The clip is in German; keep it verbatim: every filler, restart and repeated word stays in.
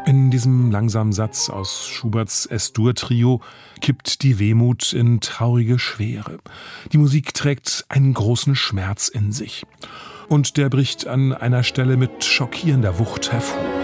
In diesem langsamen Satz aus Schuberts Es-Dur-Trio kippt die Wehmut in traurige Schwere. Die Musik trägt einen großen Schmerz in sich. Und der bricht an einer Stelle mit schockierender Wucht hervor.